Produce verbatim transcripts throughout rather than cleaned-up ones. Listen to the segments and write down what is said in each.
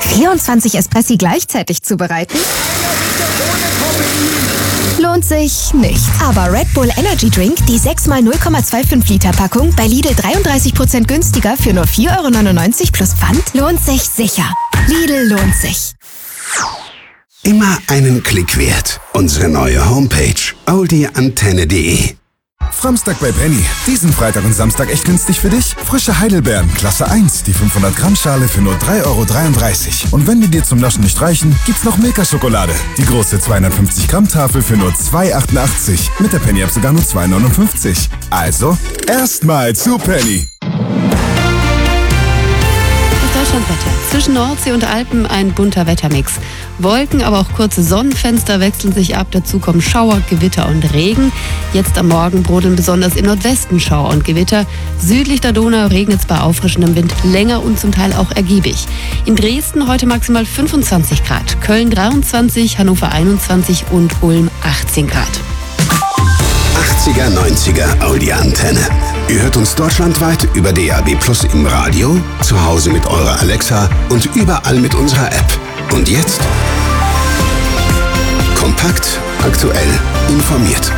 vierundzwanzig Espressi gleichzeitig zubereiten? Lohnt sich nicht. Aber Red Bull Energy Drink, die sechs mal null Komma fünfundzwanzig Liter Packung, bei Lidl dreiunddreißig Prozent günstiger für nur vier Euro neunundneunzig plus Pfand, lohnt sich sicher. Lidl lohnt sich. Immer einen Klick wert. Unsere neue Homepage oldie antenne punkt de. Framstag bei Penny. Diesen Freitag und Samstag echt günstig für dich? Frische Heidelbeeren, Klasse eins, die fünfhundert Gramm Schale für nur drei Euro dreiunddreißig. Und wenn die dir zum Naschen nicht reichen, gibt's noch Milka-Schokolade. Die große zweihundertfünfzig Gramm Tafel für nur zwei Euro achtundachtzig. Mit der Penny-App sogar nur zwei Euro neunundfünfzig. Also, erstmal zu Penny. Deutschlandwetter. Zwischen Nordsee und Alpen ein bunter Wettermix. Wolken, aber auch kurze Sonnenfenster wechseln sich ab. Dazu kommen Schauer, Gewitter und Regen. Jetzt am Morgen brodeln besonders im Nordwesten Schauer und Gewitter. Südlich der Donau regnet es bei auffrischendem Wind länger und zum Teil auch ergiebig. In Dresden heute maximal fünfundzwanzig Grad, Köln dreiundzwanzig, Hannover einundzwanzig und Ulm achtzehn Grad. achtziger, neunziger Audi Antenne. Ihr hört uns deutschlandweit über D A B Plus im Radio, zu Hause mit eurer Alexa und überall mit unserer App. Und jetzt? Kompakt, aktuell, informiert.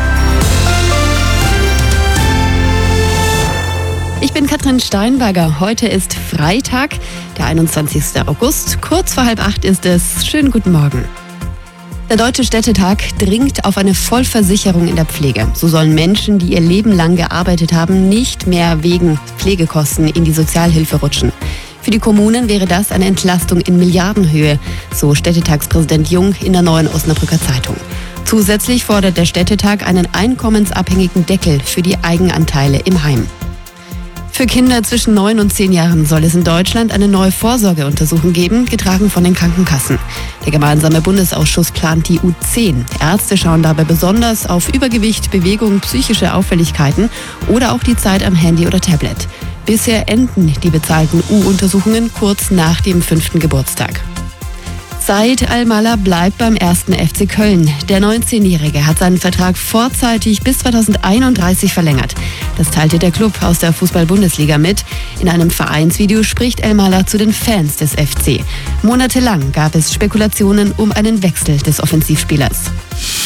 Ich bin Katrin Steinberger. Heute ist Freitag, der einundzwanzigster August. Kurz vor halb acht ist es. Schönen guten Morgen. Der Deutsche Städtetag dringt auf eine Vollversicherung in der Pflege. So sollen Menschen, die ihr Leben lang gearbeitet haben, nicht mehr wegen Pflegekosten in die Sozialhilfe rutschen. Für die Kommunen wäre das eine Entlastung in Milliardenhöhe, so Städtetagspräsident Jung in der Neuen Osnabrücker Zeitung. Zusätzlich fordert der Städtetag einen einkommensabhängigen Deckel für die Eigenanteile im Heim. Für Kinder zwischen neun und zehn Jahren soll es in Deutschland eine neue Vorsorgeuntersuchung geben, getragen von den Krankenkassen. Der gemeinsame Bundesausschuss plant die U zehn. Ärzte schauen dabei besonders auf Übergewicht, Bewegung, psychische Auffälligkeiten oder auch die Zeit am Handy oder Tablet. Bisher enden die bezahlten U-Untersuchungen kurz nach dem fünften Geburtstag. Said Al-Malla bleibt beim ersten F C Köln. Der neunzehnjährige hat seinen Vertrag vorzeitig bis zweitausendeinunddreißig verlängert. Das teilte der Club aus der Fußball-Bundesliga mit. In einem Vereinsvideo spricht Al-Malla zu den Fans des F C. Monatelang gab es Spekulationen um einen Wechsel des Offensivspielers.